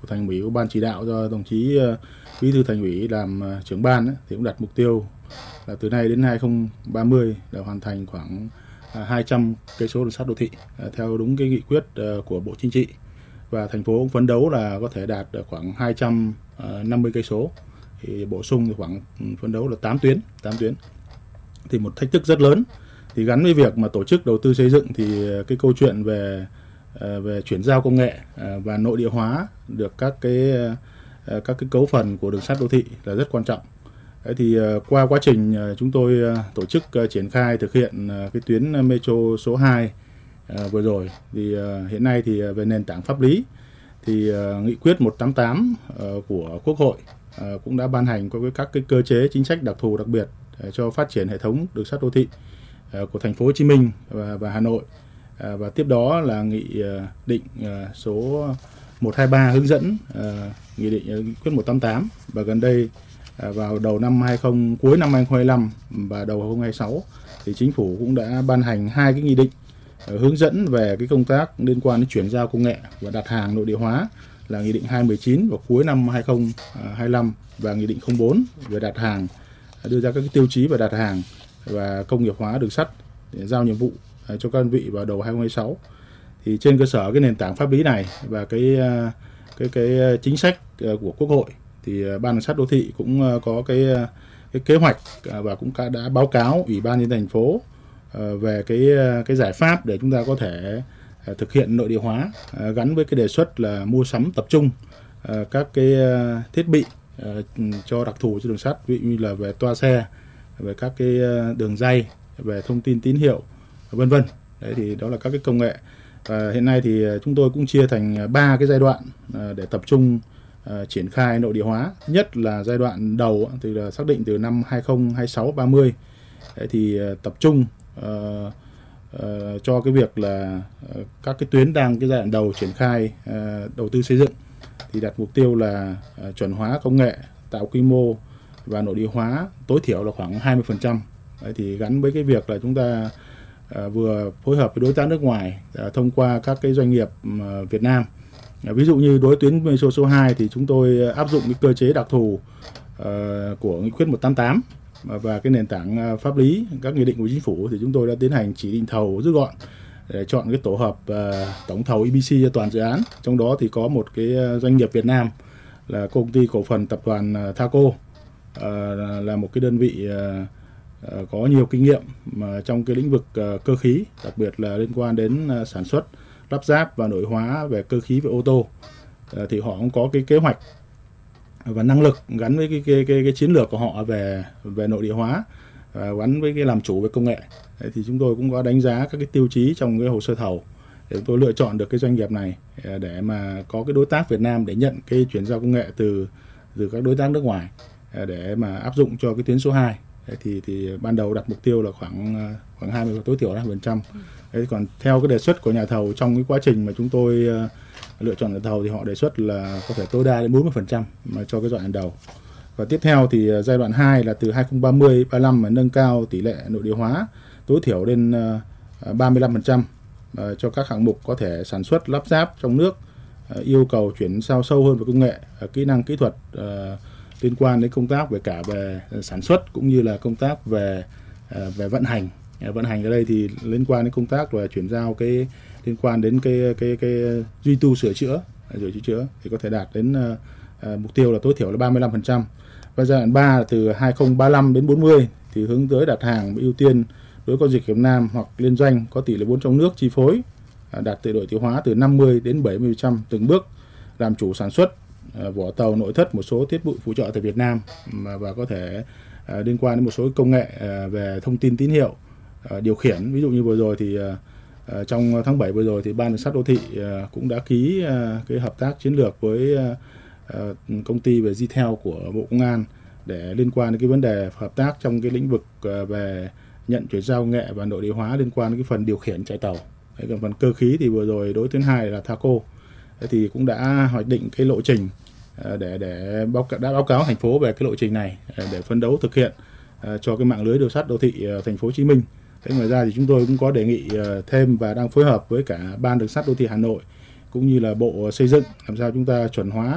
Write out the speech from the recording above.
Thành ủy, của ban chỉ đạo do đồng chí Bí thư Thành ủy làm trưởng ban ấy, thì cũng đặt mục tiêu là từ nay đến 2030 là hoàn thành khoảng 200 cây số đường sắt đô thị theo đúng cái nghị quyết của Bộ Chính trị, và thành phố cũng phấn đấu là có thể đạt khoảng 250 cây số, thì bổ sung thì khoảng phấn đấu là 8 tuyến. Thì một thách thức rất lớn thì gắn với việc mà tổ chức đầu tư xây dựng, thì cái câu chuyện về chuyển giao công nghệ và nội địa hóa được các cái cấu phần của đường sắt đô thị là rất quan trọng. Đấy thì qua quá trình chúng tôi tổ chức triển khai thực hiện cái tuyến metro số 2 vừa rồi, thì hiện nay thì về nền tảng pháp lý thì nghị quyết 188 của Quốc hội cũng đã ban hành có các cái cơ chế chính sách đặc thù đặc biệt cho phát triển hệ thống đường sắt đô thị của thành phố Hồ Chí Minh và Hà Nội. Và tiếp đó là nghị định số 123 hướng dẫn nghị định quyết 188, và gần đây vào cuối năm 2025 và đầu 2026 thì chính phủ cũng đã ban hành 2 cái nghị định hướng dẫn về cái công tác liên quan đến chuyển giao công nghệ và đặt hàng nội địa hóa, là nghị định 219 vào cuối năm 2025 và nghị định 04 về đặt hàng, đưa ra các cái tiêu chí về đặt hàng và công nghiệp hóa đường sắt để giao nhiệm vụ cho các đơn vị vào đầu 2026. Thì trên cơ sở cái nền tảng pháp lý này và cái chính sách của Quốc hội, thì Ban Đường sắt đô thị cũng có cái kế hoạch và cũng đã báo cáo Ủy ban nhân dân thành phố về cái giải pháp để chúng ta có thể thực hiện nội địa hóa, gắn với cái đề xuất là mua sắm tập trung các cái thiết bị cho đặc thù cho đường sắt, ví dụ như là về toa xe, về các cái đường ray, về thông tin tín hiệu, vân vân. Đấy thì đó là các cái công nghệ. Và hiện nay thì chúng tôi cũng chia thành 3 cái giai đoạn để tập trung triển khai nội địa hóa. Nhất là giai đoạn đầu thì là xác định từ năm 2026-30 thì tập trung cho cái việc là các cái tuyến đang cái giai đoạn đầu triển khai đầu tư xây dựng thì đặt mục tiêu là chuẩn hóa công nghệ, tạo quy mô và nội địa hóa tối thiểu là khoảng 20%. Đấy thì gắn với cái việc là chúng ta vừa phối hợp với đối tác nước ngoài thông qua các cái doanh nghiệp Việt Nam. Ví dụ như đối tuyến metro số 2 thì chúng tôi áp dụng cái cơ chế đặc thù của nghị quyết 188 và cái nền tảng pháp lý, các nghị định của chính phủ, thì chúng tôi đã tiến hành chỉ định thầu rút gọn để chọn cái tổ hợp tổng thầu EPC cho toàn dự án. Trong đó thì có một cái doanh nghiệp Việt Nam là công ty cổ phần tập đoàn Thaco, là một cái đơn vị có nhiều kinh nghiệm mà trong cái lĩnh vực cơ khí, đặc biệt là liên quan đến sản xuất, lắp ráp và nội hóa về cơ khí về ô tô. Thì họ cũng có cái kế hoạch và năng lực gắn với cái chiến lược của họ về nội địa hóa, gắn với cái làm chủ về công nghệ. Đấy, thì chúng tôi cũng có đánh giá các cái tiêu chí trong cái hồ sơ thầu để chúng tôi lựa chọn được cái doanh nghiệp này để mà có cái đối tác Việt Nam để nhận cái chuyển giao công nghệ từ các đối tác nước ngoài để mà áp dụng cho cái tuyến số 2. Thì ban đầu đặt mục tiêu là khoảng 20, tối thiểu là 20%. Đấy, còn theo cái đề xuất của nhà thầu trong cái quá trình mà chúng tôi lựa chọn nhà thầu thì họ đề xuất là có thể tối đa đến 40% mà cho cái giai đoạn đầu. Và tiếp theo thì giai đoạn 2 là từ 2030-35 mà nâng cao tỷ lệ nội địa hóa tối thiểu lên 35% cho các hạng mục có thể sản xuất lắp ráp trong nước, yêu cầu chuyển giao sâu hơn về công nghệ, kỹ năng kỹ thuật liên quan đến công tác về sản xuất cũng như là công tác về vận hành. Vận hành ở đây thì liên quan đến công tác là chuyển giao cái liên quan đến cái duy tu sửa chữa thì có thể đạt đến mục tiêu là tối thiểu là 35%. Và giai đoạn 3 là từ 2035 đến 40 thì hướng tới đặt hàng ưu tiên đối với doanh nghiệp Việt Nam hoặc liên doanh có tỷ lệ vốn trong nước chi phối, đạt tỷ lệ nội địa hóa từ 50 đến 70%, từng bước làm chủ sản xuất vỏ tàu, nội thất, một số thiết bị phụ trợ tại Việt Nam và có thể liên quan đến một số công nghệ về thông tin tín hiệu, điều khiển. Ví dụ như vừa rồi thì trong tháng 7 vừa rồi thì Ban Đường sắt đô thị cũng đã ký cái hợp tác chiến lược với công ty về Gtel của Bộ Công an để liên quan đến cái vấn đề hợp tác trong cái lĩnh vực về nhận chuyển giao công nghệ và nội địa hóa liên quan đến cái phần điều khiển chạy tàu. Còn phần cơ khí thì vừa rồi đối tuyến 2 là Thaco. Thì cũng đã hoạch định cái lộ trình để báo cáo thành phố về cái lộ trình này để phấn đấu thực hiện cho cái mạng lưới đường sắt đô thị thành phố Hồ Chí Minh. Ngoài ra thì chúng tôi cũng có đề nghị thêm và đang phối hợp với cả Ban Đường sắt đô thị Hà Nội cũng như là Bộ Xây dựng làm sao chúng ta chuẩn hóa